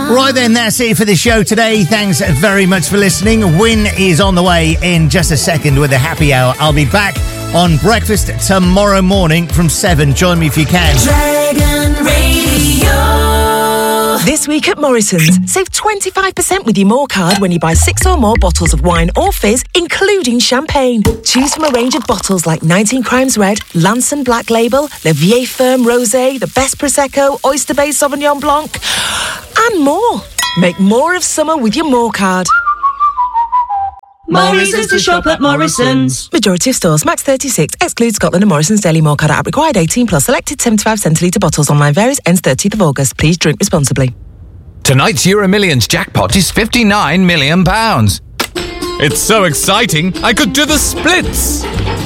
Right then, that's it for the show today. Thanks very much for listening. Win is on the way in just a second with a happy hour. I'll be back on breakfast tomorrow morning from 7. Join me if you can. Dragon Radio. This week at Morrison's, save 25% with your More card when you buy 6 or more bottles of wine or fizz, including champagne. Choose from a range of bottles like 19 Crimes Red, Lanson Black Label, Le Vieille Ferme Rosé, the Best Prosecco, Oyster Bay Sauvignon Blanc, and more. Make more of summer with your More card. Morrison's to shop at Morrison's. Majority of stores, max 36, excludes Scotland and Morrison's Daily More card app required 18 plus. Selected 75 centilitre bottles. Online varies, ends 30th of August. Please drink responsibly. Tonight's Euro Millions jackpot is £59 million. It's so exciting, I could do the splits.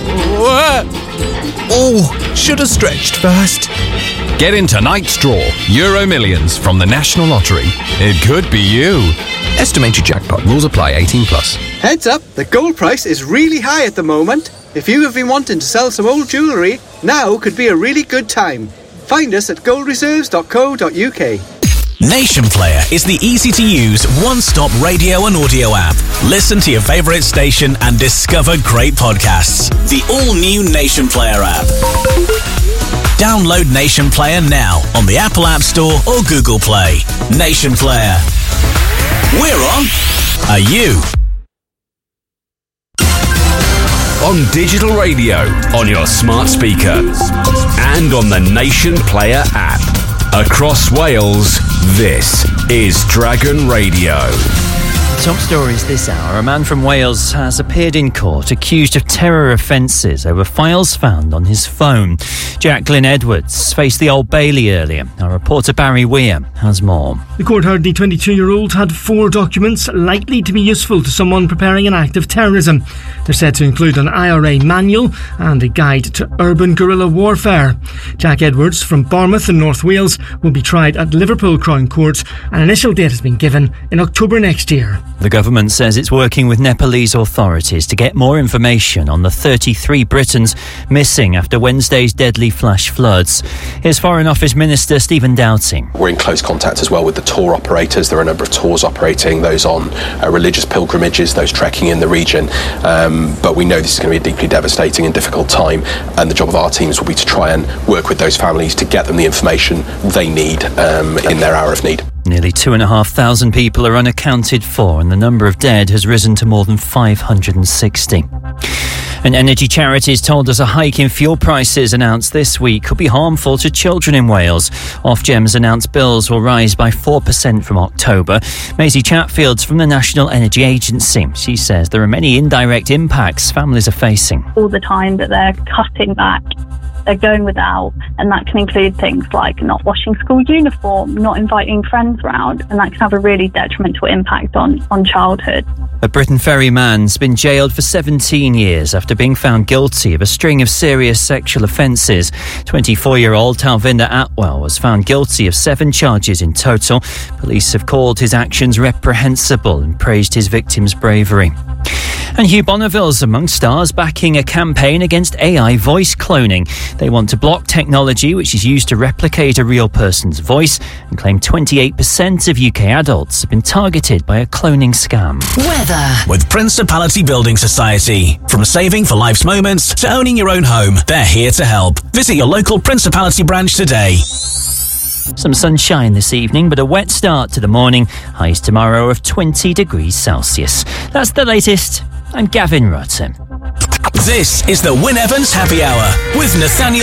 Oh, should have stretched first. Get in tonight's draw, Euro Millions from the National Lottery. It could be you. Estimated jackpot. Rules apply. 18 plus. Heads up, the gold price is really high at the moment. If you have been wanting to sell some old jewellery, now could be a really good time. Find us at goldreserves.co.uk. Nation Player is the easy-to-use, one-stop radio and audio app. Listen to your favourite station and discover great podcasts. The all-new Nation Player app. Download Nation Player now on the Apple App Store or Google Play. Nation Player. We're on. Are you? On digital radio, on your smart speaker, and on the Nation Player app. Across Wales, this is Dragon Radio. Top stories this hour. A man from Wales has appeared in court accused of terror offences over files found on his phone. Jacqueline Edwards faced the Old Bailey earlier. Our reporter Barry Weir has more. The court heard the 22-year-old had 4 documents likely to be useful to someone preparing an act of terrorism. They're said to include an IRA manual and a guide to urban guerrilla warfare. Jack Edwards from Bournemouth in North Wales will be tried at Liverpool Crown Court. An initial date has been given in October next year. The government says it's working with Nepalese authorities to get more information on the 33 Britons missing after Wednesday's deadly flash floods. Here's Foreign Office Minister Stephen Doughty. We're in close contact as well with the tour operators. There are a number of tours operating, those on religious pilgrimages, those trekking in the region. But we know this is going to be a deeply devastating and difficult time, and the job of our teams will be to try and work with those families to get them the information they need in their hour of need. Nearly 2,500 people are unaccounted for, and the number of dead has risen to more than 560. And energy charities told us a hike in fuel prices announced this week could be harmful to children in Wales. Ofgem's announced bills will rise by 4% from October. Maisie Chatfields from the National Energy Agency. She says there are many indirect impacts families are facing. All the time that they're cutting back, they're going without, and that can include things like not washing school uniform, not inviting friends round, and that can have a really detrimental impact on childhood. A Britain Ferry man's been jailed for 17 years after being found guilty of a string of serious sexual offences. 24-year-old Talvinda Atwell was found guilty of 7 charges in total. Police have called his actions reprehensible and praised his victim's bravery. And Hugh Bonneville's among stars backing a campaign against AI voice cloning. They want to block technology which is used to replicate a real person's voice, and claim 28% of UK adults have been targeted by a cloning scam. Weather. With Principality Building Society. From saving for life's moments to owning your own home, they're here to help. Visit your local Principality branch today. Some sunshine this evening, but a wet start to the morning. Highs tomorrow of 20 degrees Celsius. That's the latest. I'm Gavin Rutten. This is the Wyn Evans Happy Hour with Nathaniel